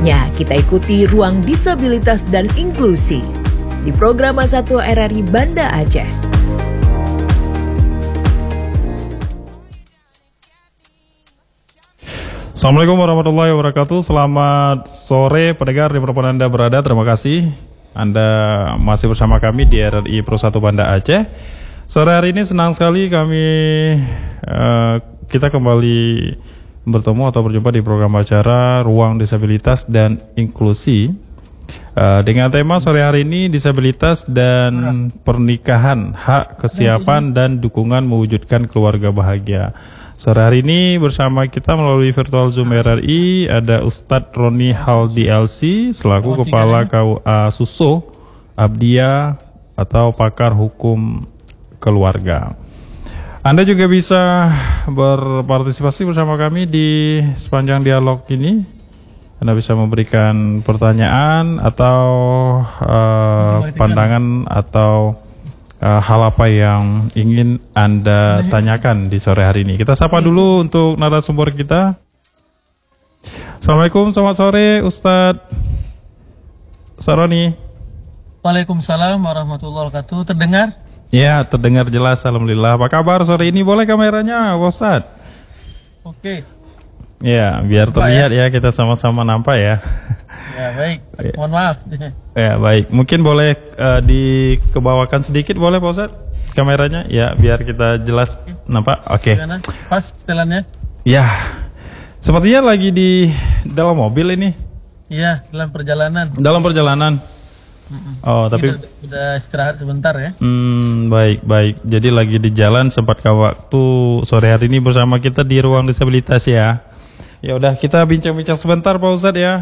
Saatnya kita ikuti Ruang Disabilitas dan Inklusi di program A1 RRI Banda Aceh. Assalamualaikum warahmatullahi wabarakatuh. Selamat sore pendengar dimanapun Anda berada. Terima kasih Anda masih bersama kami di RRI Pro 1 Banda Aceh. Sore hari ini senang sekali kita kembali bertemu atau berjumpa di program acara Ruang Disabilitas dan Inklusi dengan tema sore hari ini disabilitas dan pernikahan, hak, kesiapan dan dukungan mewujudkan keluarga bahagia. Sore hari ini bersama kita melalui virtual Zoom RRI ada Ustadz Roni Haldi LC selaku Kepala KUA Suso Abdia atau pakar hukum keluarga. Anda juga bisa berpartisipasi bersama kami di sepanjang dialog ini. Anda bisa memberikan pertanyaan atau pandangan atau hal apa yang ingin Anda tanyakan di sore hari ini. Kita sapa dulu untuk narasumber kita. Assalamualaikum, selamat sore Ustadz Saroni. Waalaikumsalam warahmatullahi wabarakatuh. Terdengar? Ya, terdengar jelas, alhamdulillah. Apa kabar sore ini? Boleh kameranya, Ustadz? Oke. Ya, biar terlihat ya, kita sama-sama nampak ya. Ya, baik. Mohon maaf. Ya, baik. Mungkin boleh dikebawakan sedikit, boleh Pak Ustadz? Kameranya, ya, biar kita jelas nampak. Oke. Gimana? Pas setelannya? Ya, sepertinya lagi di dalam mobil ini. Iya, dalam perjalanan. Dalam perjalanan. Oh, tapi udah istirahat sebentar ya. Baik. Jadi lagi di jalan, sempat waktu sore hari ini bersama kita di Ruang Disabilitas ya. Ya udah, kita bincang-bincang sebentar Pak Ustadz ya.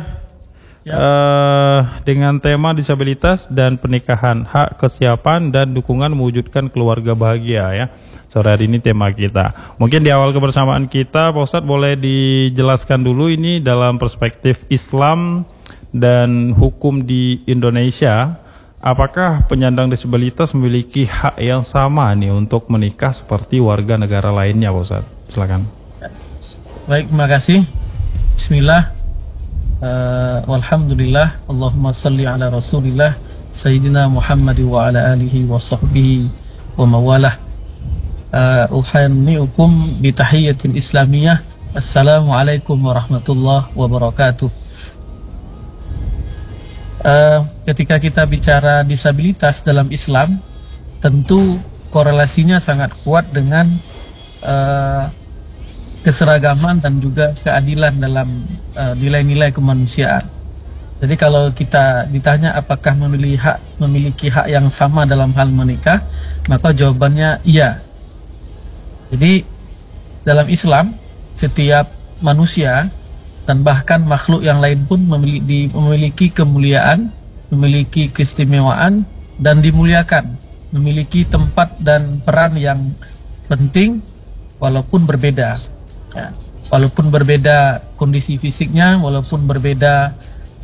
Dengan tema disabilitas dan pernikahan, hak, kesiapan dan dukungan mewujudkan keluarga bahagia ya. Sore hari ini tema kita. Mungkin di awal kebersamaan kita Pak Ustadz boleh dijelaskan dulu ini dalam perspektif Islam dan hukum di Indonesia, apakah penyandang disabilitas memiliki hak yang sama nih untuk menikah seperti warga negara lainnya Pak Ustadz? Silakan. Baik, terima kasih. Bismillah. Walhamdulillah. Allahumma salli ala Rasulillah Sayyidina Muhammad wa ala alihi wa sahbihi wa mawalah. Uhanni'ukum bitahiyyatin islamiyah. Assalamualaikum warahmatullahi wabarakatuh. Ketika kita bicara disabilitas dalam Islam, tentu korelasinya sangat kuat dengan keseragaman dan juga keadilan dalam nilai-nilai kemanusiaan. Jadi kalau kita ditanya apakah memiliki hak yang sama dalam hal menikah, maka jawabannya iya. Jadi dalam Islam setiap manusia dan bahkan makhluk yang lain pun memiliki kemuliaan, memiliki keistimewaan dan dimuliakan, memiliki tempat dan peran yang penting walaupun berbeda. Ya, walaupun berbeda kondisi fisiknya, walaupun berbeda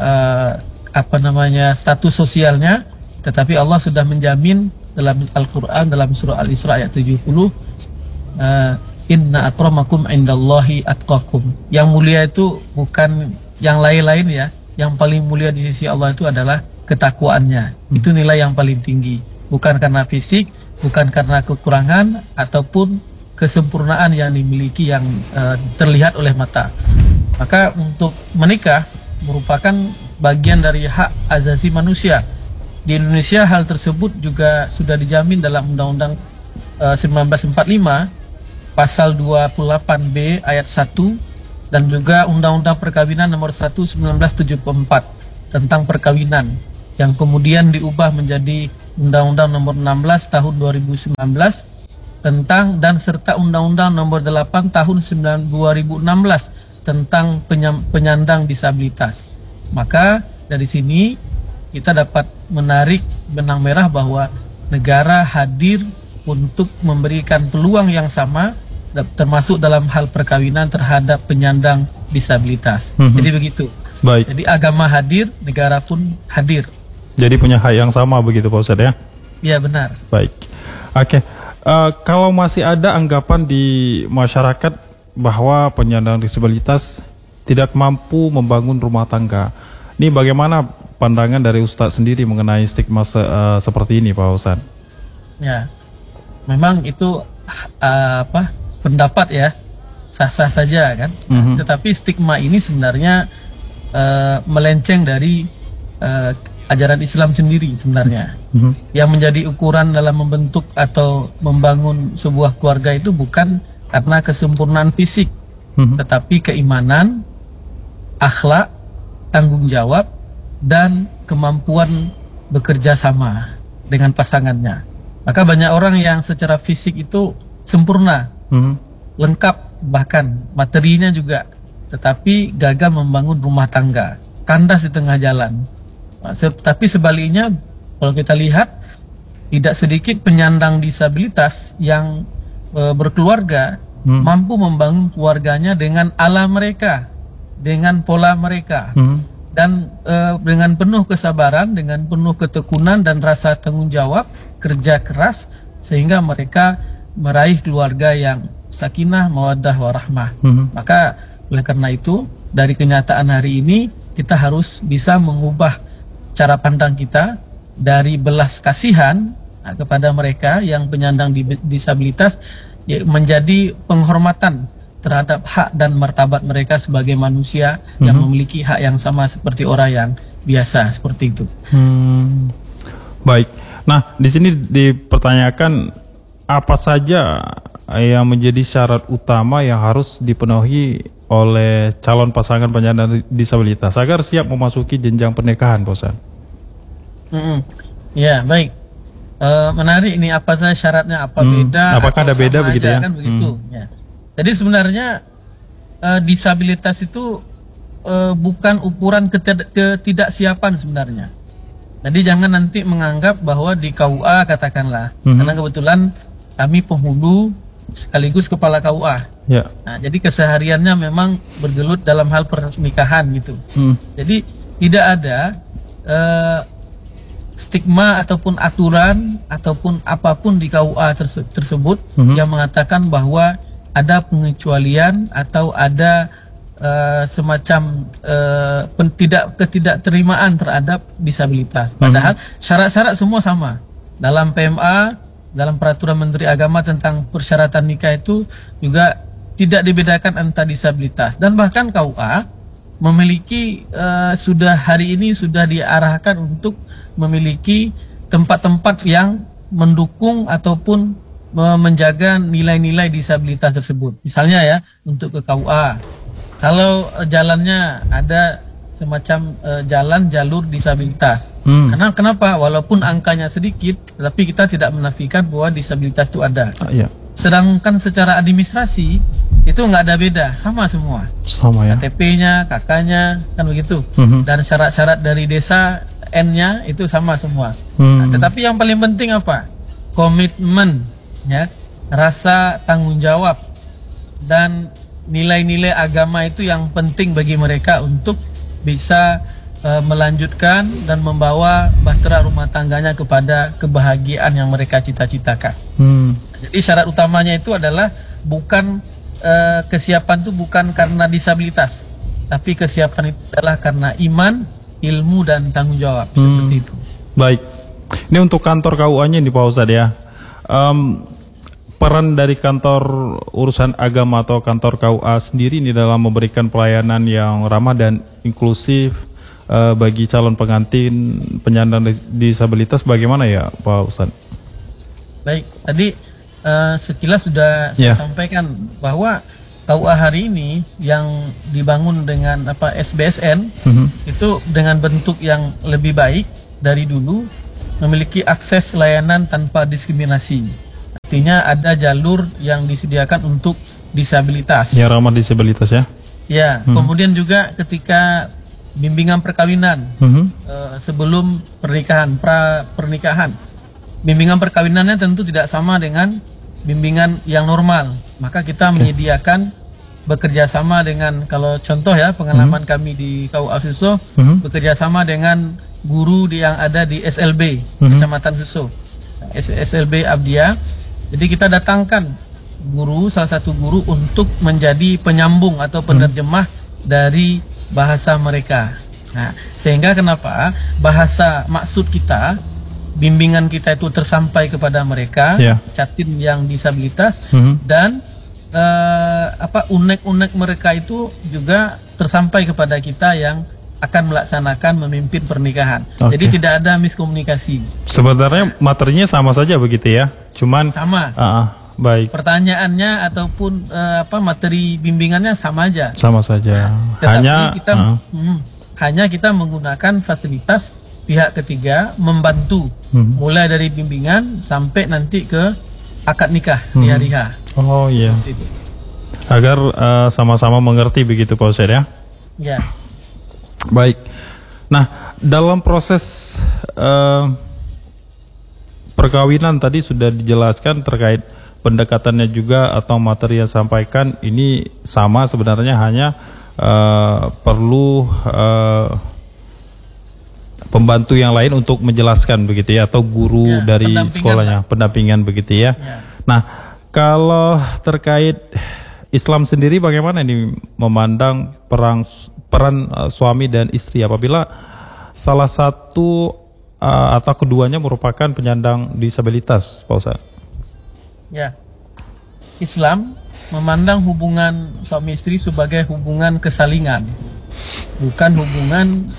status sosialnya, tetapi Allah sudah menjamin dalam Al-Quran, dalam surah Al-Isra ayat 70, Inna akramakum indallahi atqakum. Yang mulia itu bukan yang lain-lain ya. Yang paling mulia di sisi Allah itu adalah ketakwaannya. Itu nilai yang paling tinggi. Bukan karena fisik, bukan karena kekurangan ataupun kesempurnaan yang dimiliki yang terlihat oleh mata. Maka untuk menikah merupakan bagian dari hak asasi manusia. Di Indonesia hal tersebut juga sudah dijamin dalam Undang-Undang 1945 Pasal 28B ayat 1 dan juga Undang-Undang Perkawinan nomor 1 1974 tentang perkawinan yang kemudian diubah menjadi Undang-Undang nomor 16 tahun 2019 tentang dan serta Undang-Undang nomor 8 tahun 2016 tentang penyandang disabilitas. Maka dari sini kita dapat menarik benang merah bahwa negara hadir untuk memberikan peluang yang sama termasuk dalam hal perkawinan terhadap penyandang disabilitas. Jadi begitu. Baik. Jadi agama hadir, negara pun hadir. Jadi punya hak yang sama begitu Pak Ustadz ya? Iya benar. Baik. Oke. Kalau masih ada anggapan di masyarakat bahwa penyandang disabilitas tidak mampu membangun rumah tangga, Ini bagaimana pandangan dari Ustadz sendiri mengenai stigma seperti ini, Pak Ustadz? Ya, memang itu pendapat ya, sah-sah saja kan. Tetapi stigma ini sebenarnya melenceng dari ajaran Islam sendiri sebenarnya. Yang menjadi ukuran dalam membentuk atau membangun sebuah keluarga itu bukan karena kesempurnaan fisik, tetapi keimanan, akhlak, tanggung jawab, dan kemampuan bekerja sama dengan pasangannya. Maka banyak orang yang secara fisik itu sempurna, lengkap, bahkan materinya juga, tetapi gagal membangun rumah tangga, kandas di tengah jalan. Tapi sebaliknya, kalau kita lihat, tidak sedikit penyandang disabilitas yang berkeluarga mampu membangun keluarganya dengan ala mereka, dengan pola mereka, dan dengan penuh kesabaran, dengan penuh ketekunan dan rasa tanggung jawab, kerja keras, sehingga mereka meraih keluarga yang sakinah, mawaddah, warahmah. Maka oleh karena itu, dari kenyataan hari ini, kita harus bisa mengubah cara pandang kita dari belas kasihan kepada mereka yang penyandang disabilitas menjadi penghormatan terhadap hak dan martabat mereka sebagai manusia yang memiliki hak yang sama seperti orang yang biasa, seperti itu. Baik. Nah, di sini dipertanyakan apa saja yang menjadi syarat utama yang harus dipenuhi oleh calon pasangan penyandang disabilitas agar siap memasuki jenjang pernikahan, Bosan? Ya, baik. Menarik ini, apa saja syaratnya, apa beda? Apakah ada beda begitu ya? Kan begitu. Ya. Jadi sebenarnya disabilitas itu bukan ukuran ketidaksiapan sebenarnya. Jadi jangan nanti menganggap bahwa di KUA katakanlah, karena kebetulan kami penghulu sekaligus kepala KUA. Ya. Nah, jadi kesehariannya memang bergelut dalam hal pernikahan gitu. Jadi tidak ada stigma ataupun aturan ataupun apapun di KUA tersebut yang mengatakan bahwa ada pengecualian atau ada semacam ketidakterimaan terhadap disabilitas. Padahal syarat-syarat semua sama. Dalam PMA, dalam Peraturan Menteri Agama tentang persyaratan nikah itu juga tidak dibedakan antara disabilitas. Dan bahkan KUA memiliki hari ini sudah diarahkan untuk memiliki tempat-tempat yang mendukung ataupun menjaga nilai-nilai disabilitas tersebut. Misalnya ya, untuk ke KUA, kalau jalannya ada semacam jalur disabilitas. Karena kenapa? Walaupun angkanya sedikit, tapi kita tidak menafikan bahwa disabilitas itu ada. Sedangkan secara administrasi itu nggak ada beda, sama semua. Sama ya. KTP-nya, KK-nya, kan begitu. Dan syarat-syarat dari desa N-nya itu sama semua. Nah, tetapi yang paling penting apa? Komitmen, ya, rasa tanggung jawab dan nilai-nilai agama itu yang penting bagi mereka untuk bisa melanjutkan dan membawa bahtera rumah tangganya kepada kebahagiaan yang mereka cita-citakan. Jadi syarat utamanya itu adalah bukan kesiapan itu bukan karena disabilitas, tapi kesiapan itu adalah karena iman, ilmu, dan tanggung jawab. Seperti itu. Baik. Ini untuk kantor KUA-nya nih Pak Ustadz ya. Peran dari kantor urusan agama atau kantor KUA sendiri ini dalam memberikan pelayanan yang ramah dan inklusif bagi calon pengantin penyandang disabilitas bagaimana ya Pak Ustadz? Baik, tadi sekilas sudah saya sampaikan bahwa KUA hari ini yang dibangun dengan SBSN itu dengan bentuk yang lebih baik dari dulu, memiliki akses layanan tanpa diskriminasi. Artinya ada jalur yang disediakan untuk disabilitas. Ya, ramah disabilitas ya. Ya, kemudian juga ketika bimbingan perkawinan sebelum pernikahan, pernikahan. Bimbingan perkawinannya tentu tidak sama dengan bimbingan yang normal. Maka kita menyediakan bekerja sama dengan, kalau contoh ya pengalaman kami di KUA Suso, bekerja sama dengan guru yang ada di SLB Kecamatan Suso, SLB Abdia. Jadi kita datangkan salah satu guru untuk menjadi penyambung atau penerjemah dari bahasa mereka. Nah, sehingga kenapa bahasa maksud kita, bimbingan kita itu tersampai kepada mereka, catin yang disabilitas, dan unek-unek mereka itu juga tersampai kepada kita yang akan melaksanakan memimpin pernikahan. Jadi tidak ada miskomunikasi. Sebenarnya materinya sama saja begitu ya, cuman sama. Baik. Pertanyaannya ataupun materi bimbingannya sama aja. Sama saja. Tetapi hanya kita menggunakan fasilitas pihak ketiga membantu mulai dari bimbingan sampai nanti ke akad nikah di hari H. Oh iya. Agar sama-sama mengerti begitu Pak Ustadz ya. Ya. Baik. Nah, dalam proses perkawinan tadi sudah dijelaskan terkait pendekatannya juga atau materi yang sampaikan ini sama sebenarnya, hanya perlu pembantu yang lain untuk menjelaskan begitu ya, atau guru dari sekolahnya, pendampingan begitu ya. Nah, kalau terkait Islam sendiri bagaimana ini memandang peran suami dan istri apabila salah satu atau keduanya merupakan penyandang disabilitas, Pak Ustaz? Ya, Islam memandang hubungan suami istri sebagai hubungan kesalingan, bukan hubungan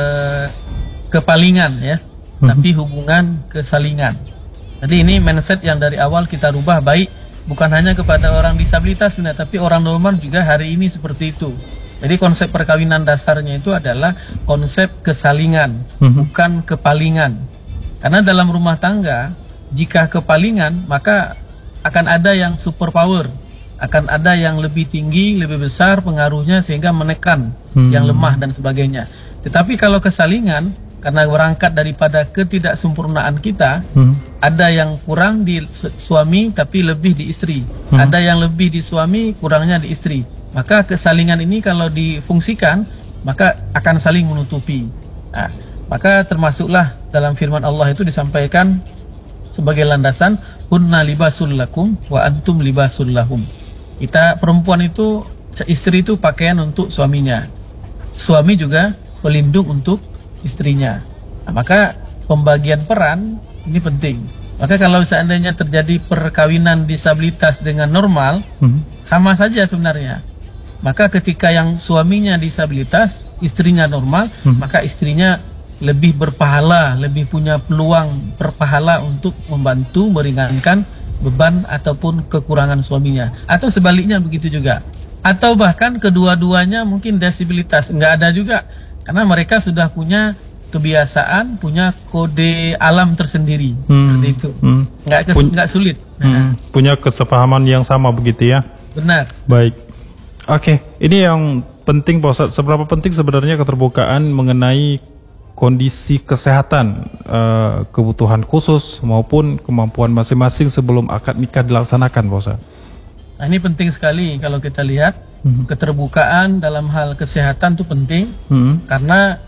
kepalingan ya, tapi hubungan kesalingan. Jadi ini mindset yang dari awal kita rubah, baik bukan hanya kepada orang disabilitas tapi orang normal juga hari ini seperti itu. Jadi konsep perkawinan dasarnya itu adalah konsep kesalingan, bukan kepalingan. Karena dalam rumah tangga, jika kepalingan maka akan ada yang superpower, akan ada yang lebih tinggi, lebih besar pengaruhnya sehingga menekan yang lemah dan sebagainya. Tetapi kalau kesalingan, karena berangkat daripada ketidaksempurnaan kita, ada yang kurang di suami tapi lebih di istri, ada yang lebih di suami kurangnya di istri. Maka kesalingan ini kalau difungsikan maka akan saling menutupi. Nah, maka termasuklah dalam firman Allah itu disampaikan sebagai landasan, hunna libasul lakum wa antum libasul lahum. Kita perempuan itu, istri itu pakaian untuk suaminya, suami juga pelindung untuk istrinya. Nah, maka pembagian peran ini penting. Maka kalau seandainya terjadi perkawinan disabilitas dengan normal, sama saja sebenarnya. Maka ketika yang suaminya disabilitas, istrinya normal, maka istrinya lebih berpahala, lebih punya peluang berpahala untuk membantu meringankan beban ataupun kekurangan suaminya. Atau sebaliknya begitu juga. Atau bahkan kedua-duanya mungkin disabilitas, enggak ada juga. Karena mereka sudah punya kebiasaan, punya kode alam tersendiri. Seperti itu. Enggak sulit. Punya kesepahaman yang sama begitu ya. Benar. Baik. Oke, ini yang penting Pak Ustadz. Seberapa penting sebenarnya keterbukaan mengenai kondisi kesehatan, kebutuhan khusus maupun kemampuan masing-masing sebelum akad nikah dilaksanakan, Pak Ustadz? Nah, ini penting sekali kalau kita lihat keterbukaan dalam hal kesehatan itu penting karena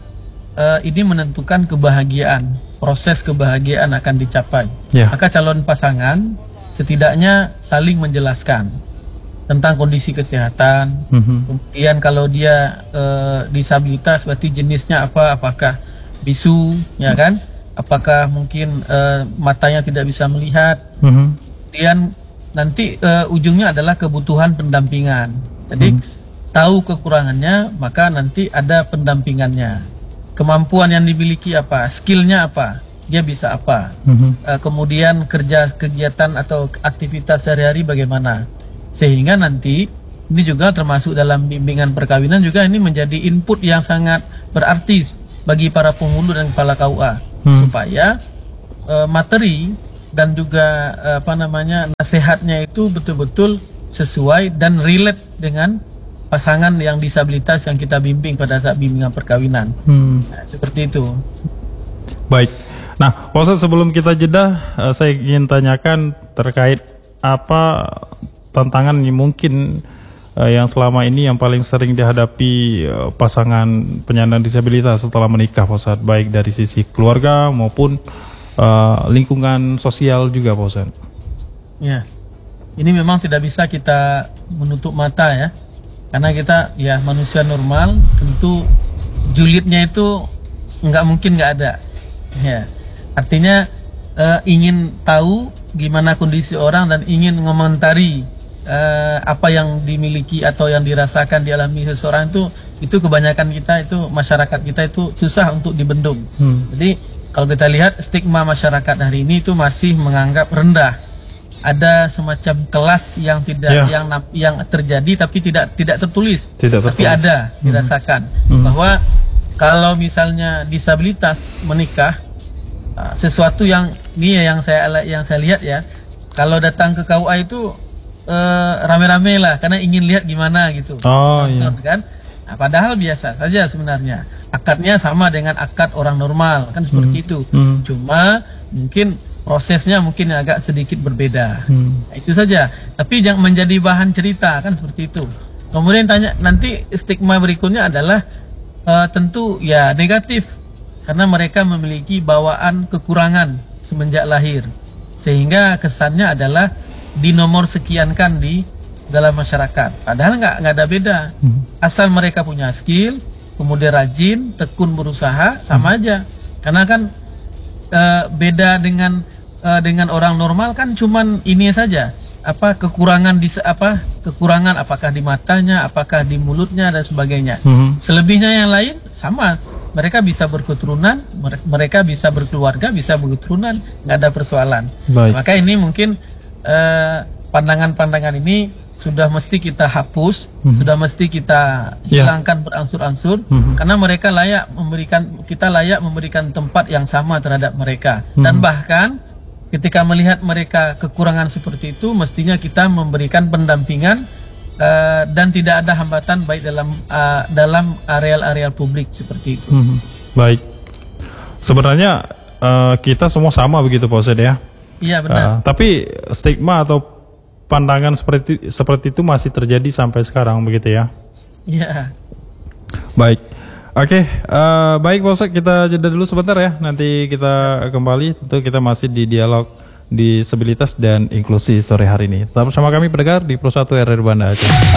ini menentukan kebahagiaan, proses kebahagiaan akan dicapai. Maka calon pasangan setidaknya saling menjelaskan tentang kondisi kesehatan. Kemudian kalau dia disabilitas berarti jenisnya apa, apakah bisu, ya kan? Apakah mungkin matanya tidak bisa melihat? Kemudian nanti ujungnya adalah kebutuhan pendampingan. Jadi tahu kekurangannya, maka nanti ada pendampingannya. Kemampuan yang dimiliki apa, skillnya apa, dia bisa apa. Kemudian kegiatan atau aktivitas sehari-hari bagaimana. Sehingga nanti ini juga termasuk dalam bimbingan perkawinan juga ini menjadi input yang sangat berarti bagi para penghulu dan kepala KUA supaya materi dan juga nasihatnya itu betul-betul sesuai dan relate dengan pasangan yang disabilitas yang kita bimbing pada saat bimbingan perkawinan. Nah, seperti itu. Baik. Nah, Pak Ustadz, sebelum kita jeda, saya ingin tanyakan terkait apa tantangan yang mungkin yang selama ini yang paling sering dihadapi pasangan penyandang disabilitas setelah menikah, Pak Ustadz, baik dari sisi keluarga maupun lingkungan sosial juga, Pak Ustadz. Ya, ini memang tidak bisa kita menutup mata ya, karena kita ya manusia normal, tentu julidnya itu nggak mungkin nggak ada. Ya, artinya ingin tahu gimana kondisi orang dan ingin mengomentari apa yang dimiliki atau yang dirasakan dialami seseorang itu kebanyakan kita itu masyarakat kita itu susah untuk dibendung. Jadi kalau kita lihat stigma masyarakat hari ini itu masih menganggap rendah. Ada semacam kelas yang tidak yang terjadi tapi tidak tertulis. Tapi ada dirasakan bahwa kalau misalnya disabilitas menikah, sesuatu yang ini yang saya lihat ya, kalau datang ke KUA itu rame-rame lah karena ingin lihat gimana gitu. Kan? Nah, padahal biasa saja sebenarnya. Akadnya sama dengan akad orang normal kan seperti itu. Cuma mungkin prosesnya mungkin agak sedikit berbeda. Nah, itu saja. Tapi jangan menjadi bahan cerita kan seperti itu. Kemudian tanya nanti stigma berikutnya adalah tentu ya negatif karena mereka memiliki bawaan kekurangan semenjak lahir sehingga kesannya adalah dinomor sekiankan di dalam masyarakat. Padahal nggak ada beda. Asal mereka punya skill, kemudian rajin, tekun berusaha, sama aja. Karena kan beda dengan orang normal kan cuman ini saja, kekurangan kekurangan apakah di matanya, apakah di mulutnya dan sebagainya. Selebihnya yang lain sama, mereka bisa berketurunan, mereka bisa berkeluarga, bisa berketurunan, nggak ada persoalan. Maka ini mungkin pandangan-pandangan ini sudah mesti kita hapus, sudah mesti kita hilangkan beransur-ansur, karena mereka kita layak memberikan tempat yang sama terhadap mereka. Dan bahkan ketika melihat mereka kekurangan seperti itu, mestinya kita memberikan pendampingan dan tidak ada hambatan baik dalam areal-areal publik seperti itu. Baik, sebenarnya kita semua sama begitu Pak Ustadz ya. Iya benar. Tapi stigma atau pandangan seperti itu masih terjadi sampai sekarang begitu ya? Iya. Baik. Oke, baik Pak Ustadz, kita jeda dulu sebentar ya. Nanti kita kembali, tentu kita masih di dialog disabilitas dan inklusi sore hari ini. Tetap bersama kami pendengar di Pro 1 RRI Banda Aceh.